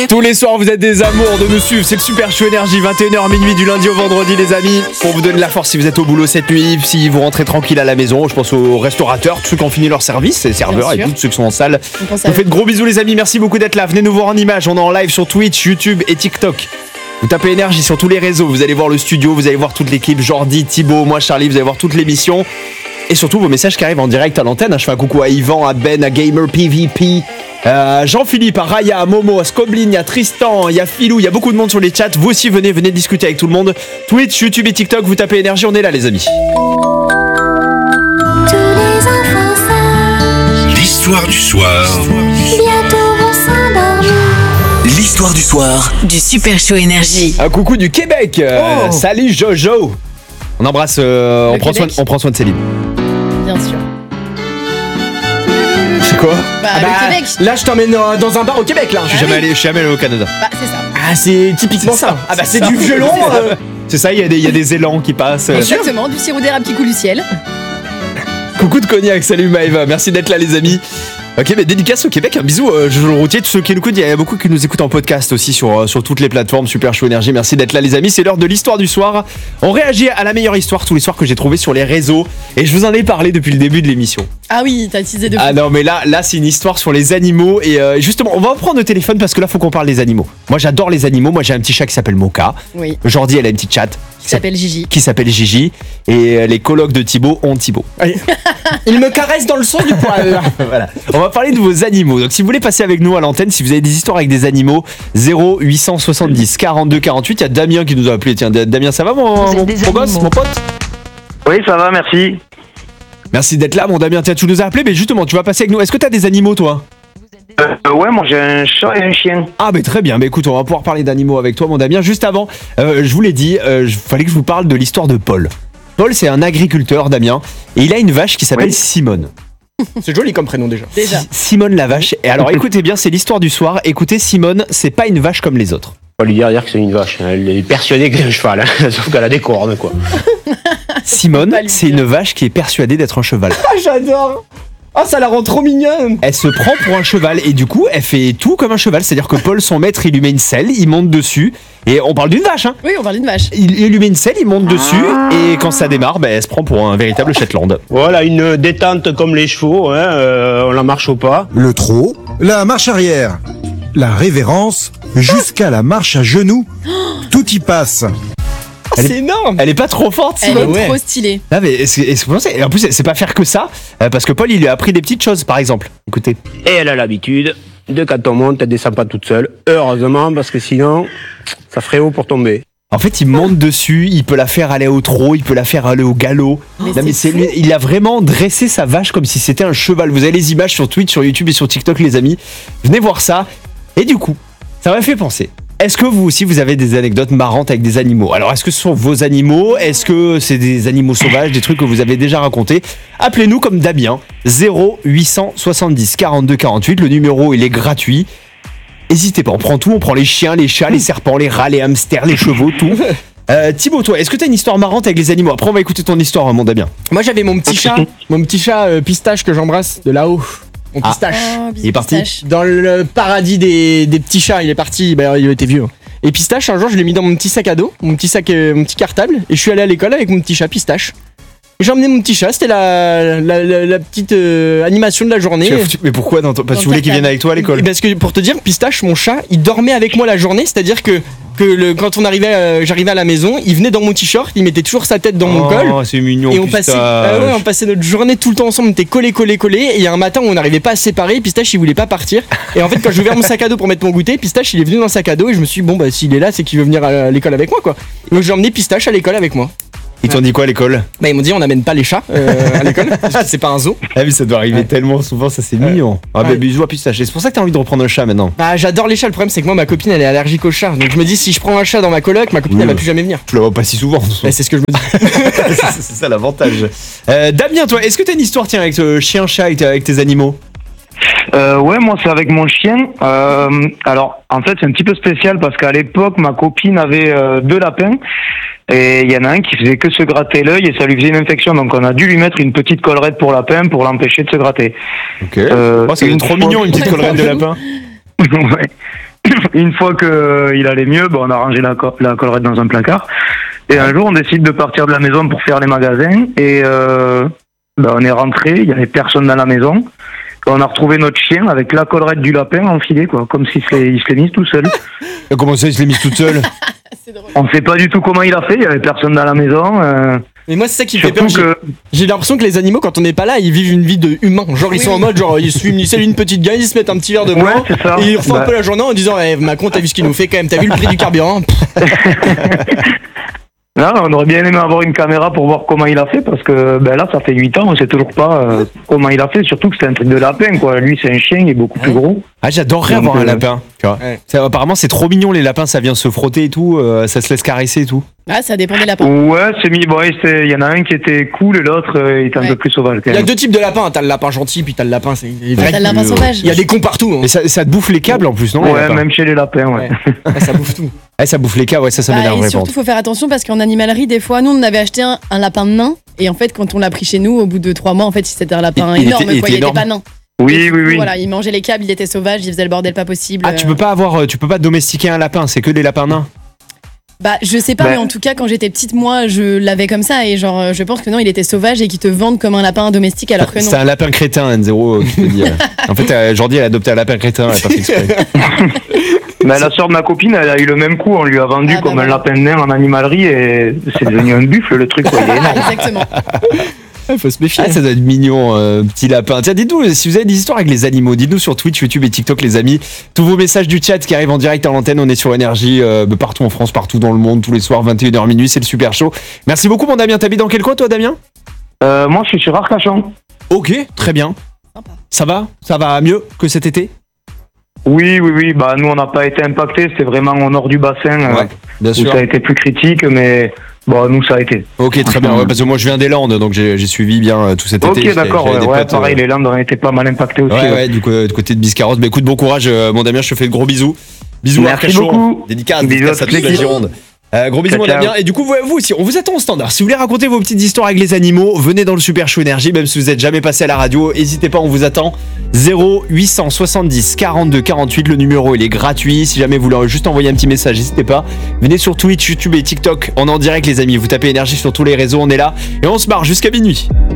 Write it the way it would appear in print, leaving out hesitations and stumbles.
Tous les soirs, vous êtes des amours de nous suivre. C'est le Super Show Énergie, 21h minuit du lundi au vendredi, les amis. Pour vous donner de la force si vous êtes au boulot cette nuit, si vous rentrez tranquille à la maison. Je pense aux restaurateurs, tous ceux qui ont fini leur service, les serveurs et tous ceux qui sont en salle. Je vous fais de gros bisous, les amis. Merci beaucoup d'être là. Venez nous voir en image. On est en live sur Twitch, YouTube et TikTok. Vous tapez Énergie sur tous les réseaux. Vous allez voir le studio, vous allez voir toute l'équipe. Jordi, Thibaut, moi, Charlie. Vous allez voir toute l'émission. Et surtout vos messages qui arrivent en direct à l'antenne. Je fais un coucou à Yvan, à Ben, à Gamer PVP, à Jean-Philippe, à Raya, à Momo, à Scoblin, à Tristan, il y a Philou, il y a beaucoup de monde sur les chats. Vous aussi venez discuter avec tout le monde. Twitch, YouTube et TikTok, vous tapez Énergie, on est là les amis. Tous les enfants sages, L'histoire du soir. bientôt vont s'endormir. L'histoire du soir. Du Super Show Énergie. Un coucou du Québec. Salut Jojo. On embrasse, on prend soin de Céline. Bien sûr. C'est quoi? Le Québec. Là, je t'emmène dans un bar au Québec, là. Je suis jamais allé au Canada. Bah, c'est ça. Ah, c'est typiquement ça. Ah, bah, c'est du violon. C'est ça, il y a des élans qui passent. Exactement, du sirop d'érable qui coule du ciel. Coucou de cognac, salut Maëva, merci d'être là les amis. Ok, mais dédicace au Québec, un bisou Jojo le routier, tous ceux qui nous écoutent, il y a beaucoup qui nous écoutent en podcast aussi sur toutes les plateformes, Super Show Énergie, merci d'être là les amis, c'est l'heure de l'histoire du soir. On réagit à la meilleure histoire tous les soirs que j'ai trouvée sur les réseaux, et je vous en ai parlé depuis le début de l'émission. Ah oui, t'as teasé de fou. Ah non mais là c'est une histoire sur les animaux, et justement on va prendre le téléphone parce que là faut qu'on parle des animaux. Moi j'adore les animaux, moi j'ai un petit chat qui s'appelle Moka, Oui, Jordi elle a une petite chatte qui s'appelle Gigi. et les colocs de Thibaut ont Thibaut. Il me caresse dans le sens du poil. Voilà. On va parler de vos animaux. Donc si vous voulez passer avec nous à l'antenne, si vous avez des histoires avec des animaux, 0870 42 48. Il y a Damien qui nous a appelé. Tiens, Damien, ça va mon gosse, mon pote? Oui, ça va, merci. Merci d'être là, mon Damien. Tiens, tu nous as appelé, mais justement, tu vas passer avec nous. Est-ce que tu as des animaux, toi? Ouais, moi j'ai un chat et un chien. Ah, mais très bien. Mais écoute, on va pouvoir parler d'animaux avec toi, mon Damien. Juste avant, je vous l'ai dit, fallait que je vous parle de l'histoire de Paul. Paul, c'est un agriculteur, Damien, et il a une vache qui s'appelle Simone. C'est joli comme prénom déjà. Simone la vache. Et alors, écoutez bien, c'est l'histoire du soir. Écoutez, Simone, c'est pas une vache comme les autres. On va lui dire que c'est une vache. Elle est persuadée que c'est un cheval, hein. Sauf qu'elle a des cornes, quoi. Simone, c'est une vache qui est persuadée d'être un cheval. Ah, j'adore. Ah, ça la rend trop mignonne. Elle se prend pour un cheval et du coup, elle fait tout comme un cheval. C'est-à-dire que Paul, son maître, il lui met une selle, il monte dessus. Et on parle d'une vache, hein. Oui, on parle d'une vache. Il lui met une selle, il monte dessus. Et quand ça démarre, elle se prend pour un véritable Shetland. Voilà, une détente comme les chevaux, hein. On la marche au pas. Le trot, la marche arrière, la révérence, jusqu'à la marche à genoux. Tout y passe. C'est énorme. Elle est pas trop forte, Elle Simone. est trop stylée. Ah, mais et en plus, c'est pas faire que ça. Parce que Paul, il lui a appris des petites choses, par exemple. Écoutez. Et elle a l'habitude de quand on monte, elle descend pas toute seule. Heureusement, parce que sinon, ça ferait haut pour tomber. En fait, il monte dessus, il peut la faire aller au trot, il peut la faire aller au galop. Il a vraiment dressé sa vache comme si c'était un cheval. Vous avez les images sur Twitch, sur YouTube et sur TikTok, les amis. Venez voir ça. Et du coup, ça m'a fait penser. Est-ce que vous aussi, vous avez des anecdotes marrantes avec des animaux? Alors, est-ce que ce sont vos animaux? Est-ce que c'est des animaux sauvages, des trucs que vous avez déjà racontés? Appelez-nous comme Damien, 0870 42 48. Le numéro, il est gratuit. N'hésitez pas, on prend tout. On prend les chiens, les chats, les serpents, les rats, les hamsters, les chevaux, tout. Thibaut, toi, est-ce que t'as une histoire marrante avec les animaux? Après, on va écouter ton histoire, mon Damien. Moi, j'avais mon petit chat Pistache que j'embrasse de là-haut. Mon Pistache. Oh, Il est parti. Dans le paradis des petits chats, il est parti, bah, il était vieux. Et Pistache, un jour, je l'ai mis dans mon petit sac à dos, mon petit cartable, et je suis allé à l'école avec mon petit chat Pistache. Et j'ai emmené mon petit chat, c'était la petite animation de la journée. Mais pourquoi parce que tu voulais qu'il vienne avec toi à l'école? Parce que pour te dire, Pistache, mon chat, il dormait avec moi la journée, c'est-à-dire que quand j'arrivais à la maison, il venait dans mon t-shirt, il mettait toujours sa tête dans mon col. Oh, c'est mignon. Et on passait notre journée tout le temps ensemble, on était collés. Et il y a un matin où on n'arrivait pas à se séparer, Pistache il voulait pas partir. Et en fait, quand j'ai ouvert mon sac à dos pour mettre mon goûter, Pistache il est venu dans le sac à dos et je me suis dit, bon bah s'il est là, c'est qu'il veut venir à l'école avec moi, quoi. Donc j'ai emmené Pistache à l'école avec moi. Ils t'ont dit quoi à l'école? Bah ils m'ont dit on n'amène pas les chats à l'école, c'est pas un zoo. Ah mais ça doit arriver tellement souvent, ça c'est mignon. Ah bah bisous à Pistache. C'est pour ça que t'as envie de reprendre un chat maintenant. Bah j'adore les chats, le problème c'est que moi ma copine elle est allergique aux chats. Donc je me dis si je prends un chat dans ma coloc, ma copine elle va plus jamais venir. Tu la vois pas si souvent. Bah, c'est ce que je me dis. C'est ça l'avantage. Damien, toi, est-ce que t'as une histoire tiens avec chien, chat, avec tes animaux? Ouais, moi c'est avec mon chien. Alors en fait c'est un petit peu spécial parce qu'à l'époque ma copine avait 2 lapins et il y en a un qui faisait que se gratter l'œil et ça lui faisait une infection, donc on a dû lui mettre une petite collerette pour lapin pour l'empêcher de se gratter. Ok. C'est trop mignon une petite collerette de lapin. Ouais. une fois qu'il allait mieux, on a rangé la collerette dans un placard. Et un jour, on décide de partir de la maison pour faire les magasins. Et on est rentré, il y avait personne dans la maison. On a retrouvé notre chien avec la collerette du lapin enfilée, quoi, comme s'il se l'est mise tout seul. Comment ça, il se l'est mise toute seule? On ne sait pas du tout comment il a fait, il y avait personne dans la maison. Mais moi, c'est ça qui me fait peur. J'ai l'impression que les animaux, quand on n'est pas là, ils vivent une vie de humain. Genre, ils sont en mode, genre, ils saluent une petite gueule, ils se mettent un petit verre de blanc. Ouais, c'est ça. Et ils refont un peu la journée en disant, Macron, t'as vu ce qu'il nous fait quand même, t'as vu le prix du carburant? Non, on aurait bien aimé avoir une caméra pour voir comment il a fait, parce que là, ça fait 8 ans, on sait toujours pas comment il a fait, surtout que c'est un truc de lapin, quoi. Lui, c'est un chien, il est beaucoup plus gros. Ah, j'adorerais avoir un lapin. Tu vois. Ouais. Apparemment, c'est trop mignon, les lapins, ça vient se frotter et tout, ça se laisse caresser et tout. Ah, ça dépend des lapins. Ouais, il y en a un qui était cool et l'autre était un peu plus sauvage. Il y a 2 types de lapins, t'as le lapin gentil, puis t'as le lapin, c'est vrai. T'as le lapin sauvage. Il y a des cons partout. Hein. Et ça te bouffe les câbles en plus, non? Ouais, même chez les lapins, ouais. Ça bouffe tout. Ça bouffe les câbles, ouais, ça m'énerverait. Et surtout, faut faire attention parce qu'en animalerie, des fois, nous, on avait acheté un lapin nain. Et en fait, quand on l'a pris chez nous, au bout de 3 mois, en fait, c'était un lapin énorme, il il était pas nain. Oui. Voilà, il mangeait les câbles, il était sauvage, il faisait le bordel pas possible. Ah, tu peux pas domestiquer un lapin, c'est que des lapins nains. Je sais pas, mais en tout cas, quand j'étais petite, moi, je l'avais comme ça. Et genre, je pense que non, il était sauvage et qu'ils te vendent comme un lapin domestique alors que non. C'est un lapin crétin, N0, tu peux dire. En fait, Jordi, elle a adopté un lapin crétin, elle a pas fait exprès. La sœur de ma copine, elle a eu le même coup. On lui a vendu comme un lapin nain en animalerie et c'est devenu un buffle, le truc, quoi. Il est énorme. Exactement. Faut se méfier. Ça doit être mignon, petit lapin. Tiens, dites-nous si vous avez des histoires avec les animaux. Dites-nous sur Twitch, YouTube et TikTok, les amis. Tous vos messages du chat qui arrivent en direct à l'antenne. On est sur Énergie partout en France, partout dans le monde, tous les soirs, 21h minuit. C'est le super show. Merci beaucoup, mon Damien. T'habites dans quel coin, toi, Damien? Moi, je suis sur Arcachon. Ok, très bien. Sympa. Ça va mieux que cet été? Oui. Nous, on n'a pas été impactés. C'était vraiment au nord du bassin bien où sûr. ça a été plus critique, mais nous, ça a été. Ok, très bien. Ouais, parce que moi, je viens des Landes, donc j'ai suivi bien tout cet été. Ok, d'accord. J'avais des potes, pareil, les Landes ont été pas mal impactés aussi. Ouais, du côté de Biscarrosse. Bah, écoute, bon courage, mon Damien. Je te fais de gros bisous. Bisous, Merci Arcachon. beaucoup. Dédicace Bisous à toute la Gironde. Gros bisous, mon Ciao. Damien. Et du coup, vous aussi, on vous attend au standard. Si vous voulez raconter vos petites histoires avec les animaux, venez dans le Super Show Énergie, même si vous n'êtes jamais passé à la radio. N'hésitez pas, on vous attend. 0870 42 48, le numéro il est gratuit. Si jamais vous voulez juste envoyer un petit message, n'hésitez pas. Venez sur Twitch, YouTube et TikTok. On est en direct, les amis. Vous tapez Énergie sur tous les réseaux, on est là. Et on se marre jusqu'à minuit.